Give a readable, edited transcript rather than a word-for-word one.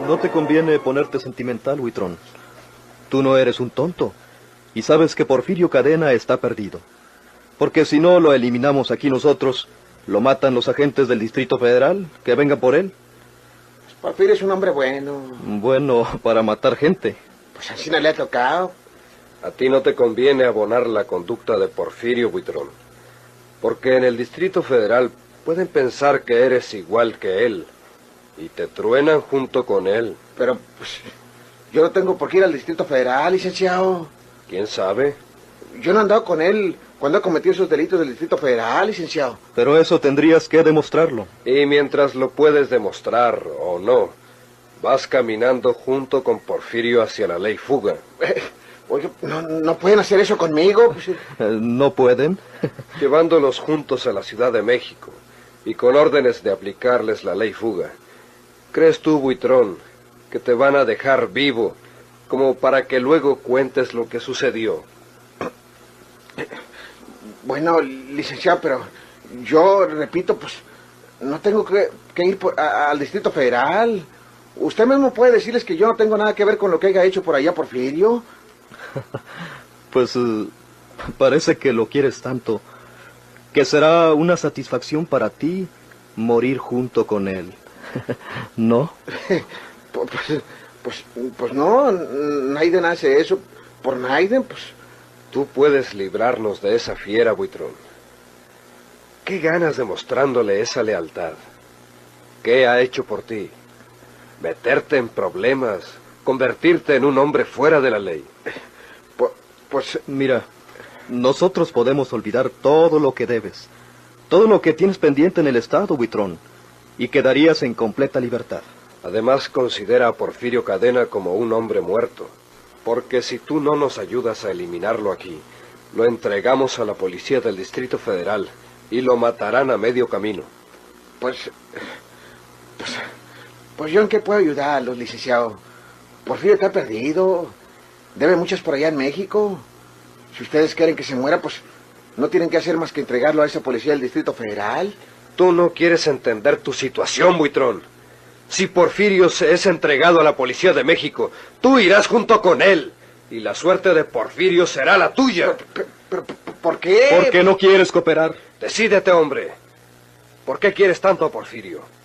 No te conviene ponerte sentimental, Huitrón. Tú no eres un tonto. Y sabes que Porfirio Cadena está perdido. Porque si no lo eliminamos aquí nosotros, lo matan los agentes del Distrito Federal, que vengan por él. Pues Porfirio es un hombre bueno. Bueno, para matar gente. Pues así no le ha tocado. A ti no te conviene abonar la conducta de Porfirio, Buitrón. Porque en el Distrito Federal pueden pensar que eres igual que él. Y te truenan junto con él. Pero, pues, yo no tengo por qué ir al Distrito Federal, licenciado. ¿Quién sabe? Yo no he andado con él cuando ha cometido esos delitos del Distrito Federal, licenciado. Pero eso tendrías que demostrarlo. Y mientras lo puedes demostrar o no, vas caminando junto con Porfirio hacia la ley fuga. Oye, no pueden hacer eso conmigo. Pues, ¿No pueden? Llevándolos juntos a la Ciudad de México y con órdenes de aplicarles la ley fuga. ¿Crees tú, Buitrón, que te van a dejar vivo como para que luego cuentes lo que sucedió? Bueno, licenciado, pero yo, repito, pues, no tengo que ir al Distrito Federal. Usted mismo puede decirles que yo no tengo nada que ver con lo que haya hecho por allá Porfirio. Pues parece que lo quieres tanto, que será una satisfacción para ti morir junto con él. ¿No? Pues no, Naiden hace eso por Naiden, pues. Tú puedes librarnos de esa fiera, Buitrón. ¿Qué ganas demostrándole esa lealtad? ¿Qué ha hecho por ti? Meterte en problemas, convertirte en un hombre fuera de la ley. Pues mira, nosotros podemos olvidar todo lo que debes, todo lo que tienes pendiente en el Estado, Buitrón, y quedarías en completa libertad. Además, considera a Porfirio Cadena como un hombre muerto, porque si tú no nos ayudas a eliminarlo aquí, lo entregamos a la policía del Distrito Federal y lo matarán a medio camino. Pues yo en qué puedo ayudarlos, licenciado. Porfirio está perdido. Debe muchas por allá en México. Si ustedes quieren que se muera, pues no tienen que hacer más que entregarlo a esa policía del Distrito Federal. Tú no quieres entender tu situación, Buitrón. Si Porfirio se es entregado a la policía de México, tú irás junto con él. Y la suerte de Porfirio será la tuya. ¿Pero por qué? ¿Por qué no quieres cooperar? Decídete, hombre. ¿Por qué quieres tanto a Porfirio?